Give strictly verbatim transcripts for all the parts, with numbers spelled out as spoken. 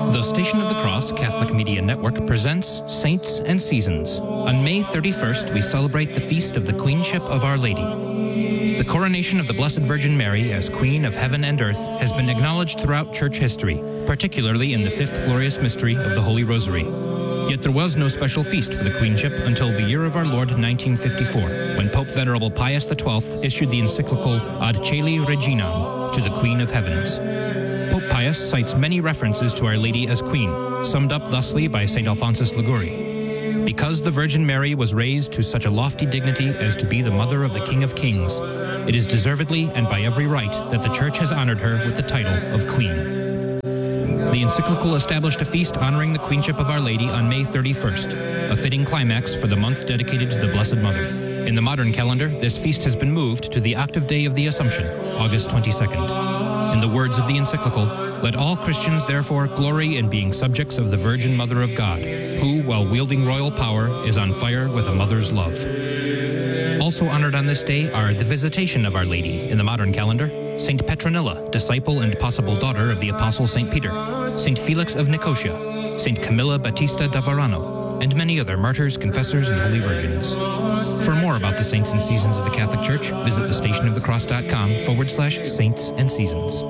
The Station of the Cross Catholic Media Network presents Saints and Seasons. On May thirty-first, we celebrate the feast of the Queenship of Our Lady. The coronation of the Blessed Virgin Mary as Queen of Heaven and Earth has been acknowledged throughout church history, particularly in the fifth glorious mystery of the Holy Rosary. Yet there was no special feast for the Queenship until the year of our Lord nineteen fifty-four, when Pope Venerable Pius the twelfth issued the encyclical Ad Coeli Reginam, to the Queen of Heavens. Pope Pius cites many references to Our Lady as Queen, summed up thusly by Saint Alphonsus Liguori. Because the Virgin Mary was raised to such a lofty dignity as to be the mother of the King of Kings, it is deservedly and by every right that the Church has honored her with the title of Queen. The encyclical established a feast honoring the Queenship of Our Lady on May thirty-first, a fitting climax for the month dedicated to the Blessed Mother. In the modern calendar, this feast has been moved to the octave day of the Assumption, August twenty-second. In the words of the encyclical, let all Christians therefore glory in being subjects of the Virgin Mother of God, who, while wielding royal power, is on fire with a mother's love. Also honored on this day are the Visitation of Our Lady in the modern calendar, Saint Petronilla, disciple and possible daughter of the Apostle Saint Peter, Saint Felix of Nicosia, Saint Camilla Battista da Varano, and many other martyrs, confessors, and holy virgins. For more about the saints and seasons of the Catholic Church, visit thestationofthecross.com forward slash saints and seasons.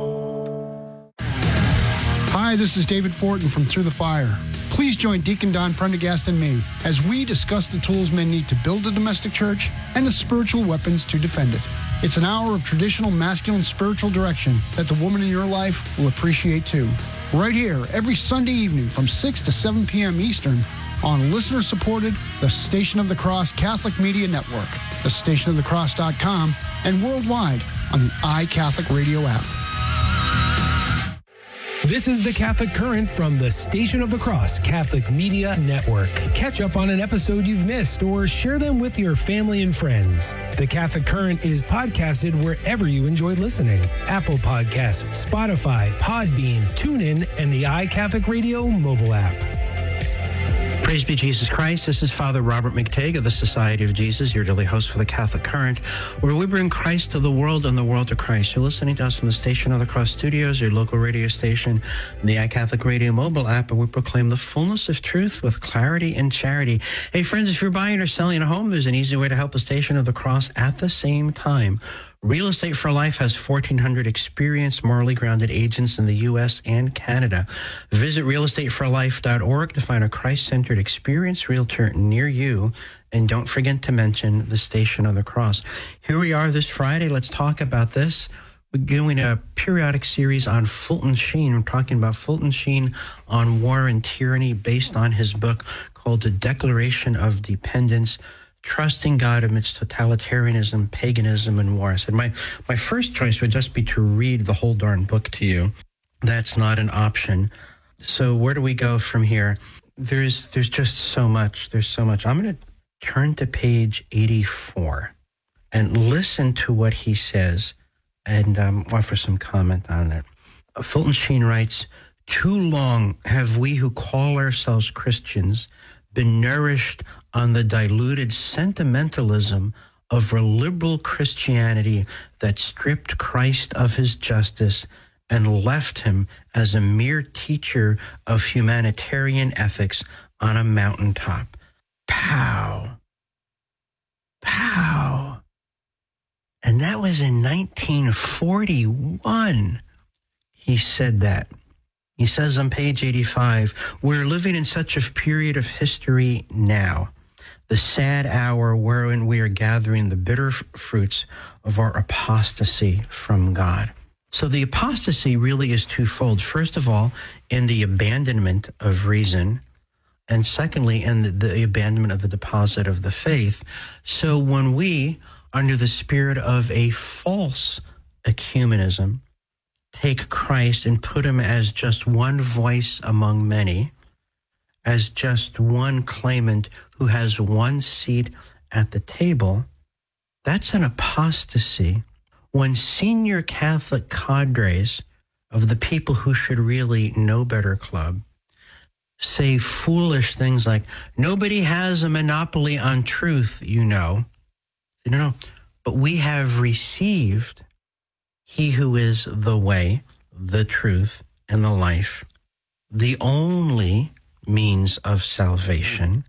Hi, this is David Fortin from Through the Fire. Please join Deacon Don Prendergast and me as we discuss the tools men need to build a domestic church and the spiritual weapons to defend it. It's an hour of traditional masculine spiritual direction that the woman in your life will appreciate too. Right here, every Sunday evening from six to seven p.m. Eastern on listener-supported The Station of the Cross Catholic Media Network, the station of the cross dot com, and worldwide on the iCatholic Radio app. This is the Catholic Current from the Station of the Cross Catholic Media Network. Catch up on an episode you've missed or share them with your family and friends. The Catholic Current is podcasted wherever you enjoy listening. Apple Podcasts, Spotify, Podbean, TuneIn, and the iCatholic Radio mobile app. Praise be Jesus Christ. This is Father Robert McTague of the Society of Jesus, your daily host for the Catholic Current, where we bring Christ to the world and the world to Christ. You're listening to us from the Station of the Cross Studios, your local radio station, the iCatholic Radio mobile app, and we proclaim the fullness of truth with clarity and charity. Hey, friends, if you're buying or selling a home, there's an easy way to help the Station of the Cross at the same time. Real Estate for Life has fourteen hundred experienced, morally grounded agents in the U S and Canada. Visit real estate for life dot org to find a Christ-centered, experienced realtor near you. And don't forget to mention the Station of the Cross. Here we are this Friday. Let's talk about this. We're doing a periodic series on Fulton Sheen. We're talking about Fulton Sheen on war and tyranny based on his book called The Declaration of Dependence, Trusting God Amidst Totalitarianism, Paganism, and War. I said my, my first choice would just be to read the whole darn book to you. That's not an option. So where do we go from here? There's there's just so much. There's so much. I'm going to turn to page eighty-four and listen to what he says and um, offer some comment on it. Fulton Sheen writes, "Too long have we who call ourselves Christians been nourished on the diluted sentimentalism of a liberal Christianity that stripped Christ of his justice and left him as a mere teacher of humanitarian ethics on a mountaintop." Pow. Pow. And that was in nineteen forty-one. He said that. He says on page eighty-five, "We're living in such a period of history now, the sad hour wherein we are gathering the bitter f- fruits of our apostasy from God." So the apostasy really is twofold. First of all, in the abandonment of reason, and secondly, in the, the abandonment of the deposit of the faith. So when we, under the spirit of a false ecumenism, take Christ and put him as just one voice among many, as just one claimant who has one seat at the table, that's an apostasy. When senior Catholic cadres of the people who should really know better club say foolish things like, "Nobody has a monopoly on truth, you know." No, no, but we have received He who is the way, the truth, and the life, the only means of salvation,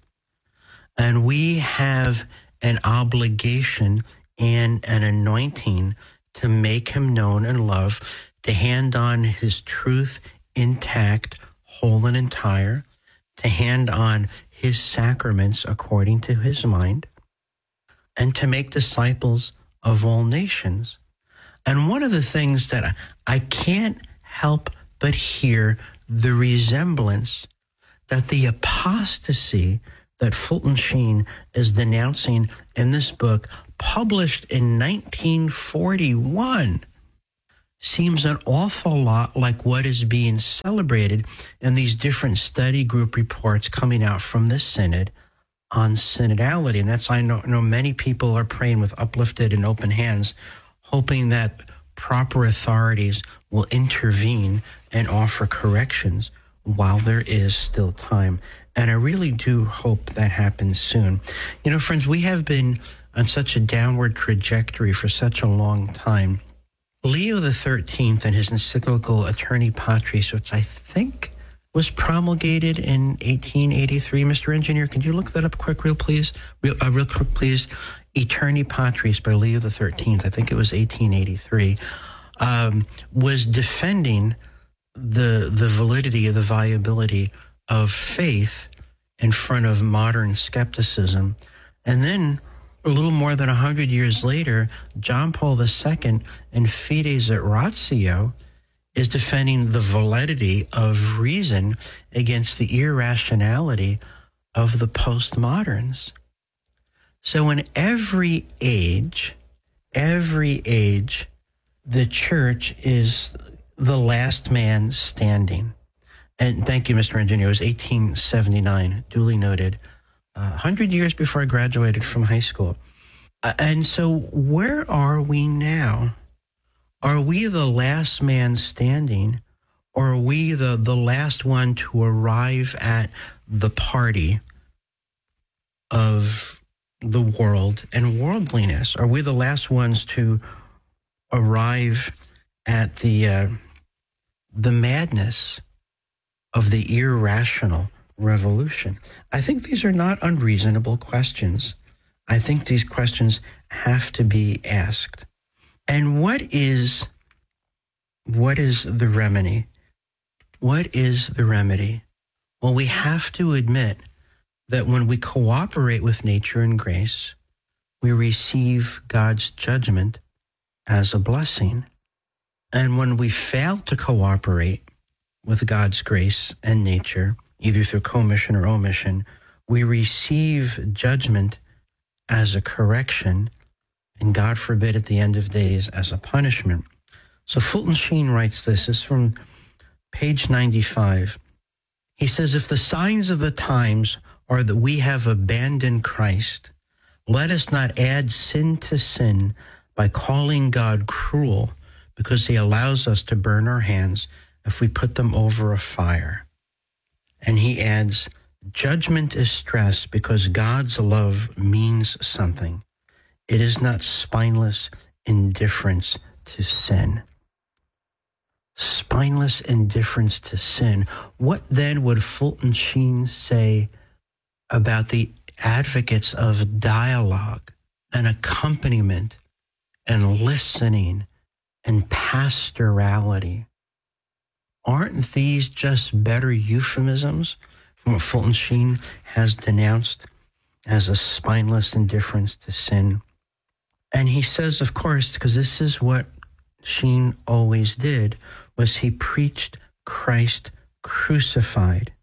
and we have an obligation and an anointing to make him known and loved, to hand on his truth intact, whole and entire, to hand on his sacraments according to his mind, and to make disciples of all nations. And one of the things that I can't help but hear the resemblance that the apostasy that Fulton Sheen is denouncing in this book, published in nineteen forty-one, seems an awful lot like what is being celebrated in these different study group reports coming out from this synod on synodality. And that's, I know, know many people are praying with uplifted and open hands, hoping that proper authorities will intervene and offer corrections while there is still time. And I really do hope that happens soon. You know, friends, we have been on such a downward trajectory for such a long time. Leo the thirteenth and his encyclical Aeterni Patris, which I think was promulgated in eighteen eighty-three. Mister Engineer, could you look that up quick, real please? Real, uh, real quick, please. Aeterni Patris by Leo the thirteenth, I think it was eighteen eighty-three, um, was defending the the validity, the viability of faith in front of modern skepticism. And then a little more than one hundred years later, John Paul the Second in Fides et Ratio is defending the validity of reason against the irrationality of the postmoderns. So in every age, every age, the church is the last man standing. And thank you, Mister Engineer. It was eighteen seventy-nine, duly noted, uh, one hundred years before I graduated from high school. Uh, and so where are we now? Are we the last man standing, or are we the, the last one to arrive at the party of the world and worldliness? Are we the last ones to arrive at the uh, the madness of the irrational revolution? I think these are not unreasonable questions. I think these questions have to be asked. And what is what is the remedy? What is the remedy? Well, we have to admit that when we cooperate with nature and grace, we receive God's judgment as a blessing. And when we fail to cooperate with God's grace and nature, either through commission or omission, we receive judgment as a correction, and God forbid at the end of days as a punishment. So Fulton Sheen writes this. This is from page ninety-five. He says, if the signs of the times are that we have abandoned Christ, let us not add sin to sin by calling God cruel because he allows us to burn our hands if we put them over a fire. And he adds, judgment is stress because God's love means something. It is not spineless indifference to sin. Spineless indifference to sin. What then would Fulton Sheen say about the advocates of dialogue and accompaniment and listening and pastorality? Aren't these just better euphemisms from what Fulton Sheen has denounced as a spineless indifference to sin? And he says, of course, because this is what Sheen always did, was he preached Christ crucified.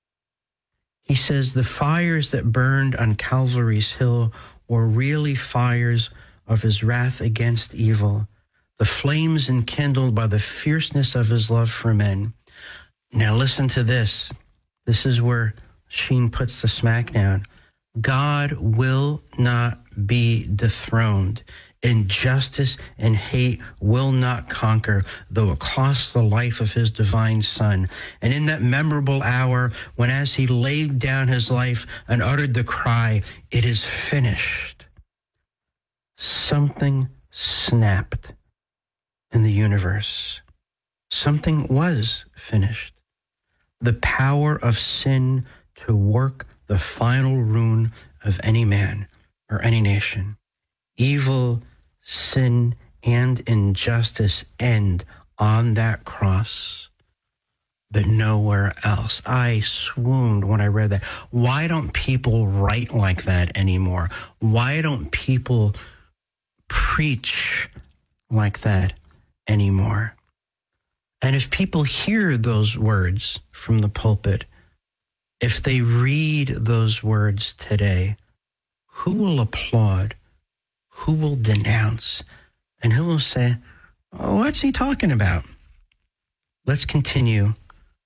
He says the fires that burned on Calvary's hill were really fires of his wrath against evil, the flames enkindled by the fierceness of his love for men. Now listen to this. This is where Sheen puts the smack down. God will not be dethroned. Injustice and hate will not conquer, though it costs the life of his divine Son. And in that memorable hour, when as he laid down his life and uttered the cry, it is finished, something snapped in the universe. Something was finished. the power of sin to work the final ruin of any man or any nation. Evil, sin, and injustice end on that cross, but nowhere else. I swooned when I read that. Why don't people write like that anymore? Why don't people preach like that anymore? And if people hear those words from the pulpit, if they read those words today, who will applaud? Who will denounce? And who will say, oh, what's he talking about? Let's continue